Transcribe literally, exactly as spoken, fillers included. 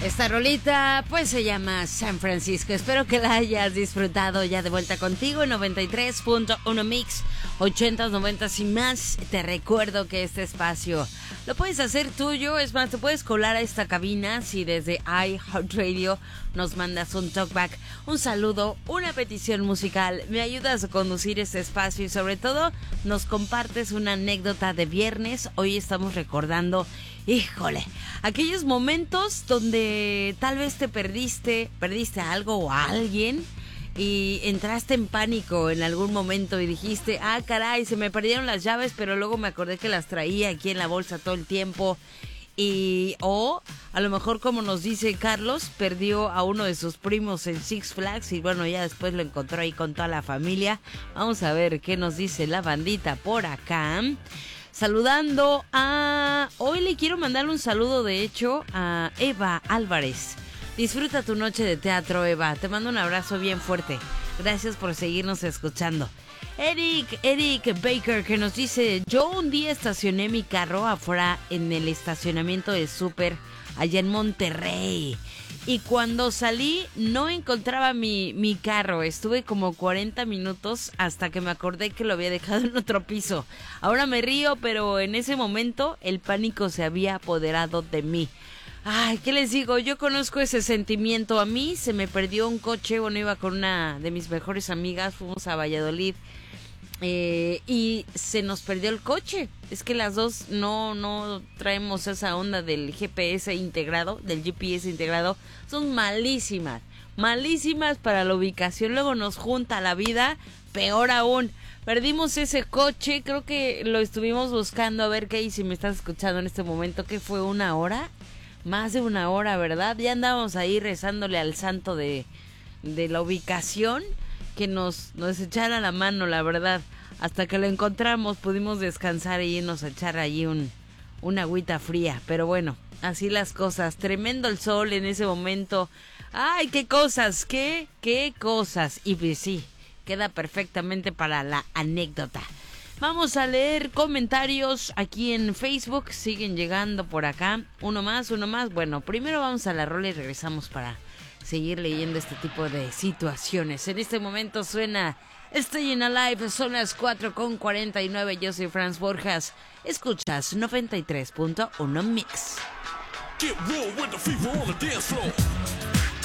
Esta rolita pues se llama San Francisco. Espero que la hayas disfrutado. Ya de vuelta contigo en noventa y tres punto uno Mix, ochentas, noventas y más. Te recuerdo que este espacio lo puedes hacer tuyo. Es más, te puedes colar a esta cabina si desde iHeartRadio nos mandas un talkback, un saludo, una petición musical. Me ayudas a conducir este espacio y sobre todo nos compartes una anécdota de viernes. Hoy estamos recordando, híjole, aquellos momentos donde tal vez te perdiste, perdiste algo o a alguien y entraste en pánico en algún momento y dijiste, ah, caray, se me perdieron las llaves, pero luego me acordé que las traía aquí en la bolsa todo el tiempo. Y o a lo mejor, como nos dice Carlos, perdió a uno de sus primos en Six Flags y bueno, ya después lo encontró ahí con toda la familia. Vamos a ver qué nos dice la bandita por acá. Saludando a... Hoy le quiero mandar un saludo, de hecho, a Eva Álvarez. Disfruta tu noche de teatro, Eva. Te mando un abrazo bien fuerte. Gracias por seguirnos escuchando. Eric, Eric Baker, que nos dice: yo un día estacioné mi carro afuera en el estacionamiento de Super allá en Monterrey. Y cuando salí no encontraba mi, mi carro. Estuve como cuarenta minutos hasta que me acordé que lo había dejado en otro piso. Ahora me río, pero en ese momento el pánico se había apoderado de mí. Ay, ¿qué les digo? Yo conozco ese sentimiento. A mí se me perdió un coche. Bueno, iba con una de mis mejores amigas. Fuimos a Valladolid. Eh, y se nos perdió el coche. Es que las dos no, no traemos esa onda del G P S integrado, del G P S integrado. Son malísimas, malísimas para la ubicación. Luego nos junta la vida, peor aún. Perdimos ese coche, creo que lo estuvimos buscando. A ver, Kay, si me estás escuchando en este momento, ¿qué fue? ¿Una hora? Más de una hora, ¿verdad? Ya andábamos ahí rezándole al santo de, de la ubicación que nos, nos echara la mano, la verdad. Hasta que lo encontramos pudimos descansar y irnos a echar allí un, una agüita fría. Pero bueno, así las cosas. Tremendo el sol en ese momento. ¡Ay, qué cosas! ¿Qué? ¿Qué cosas? Y pues sí, queda perfectamente para la anécdota. Vamos a leer comentarios aquí en Facebook. Siguen llegando por acá. Uno más, uno más. Bueno, primero vamos a la rola y regresamos para seguir leyendo este tipo de situaciones. En este momento suena Staying Alive, son las cuatro con cuarenta y nueve. Yo soy Franz Borjas. Escuchas noventa y tres punto uno Mix. Get real with the fever on the dance floor.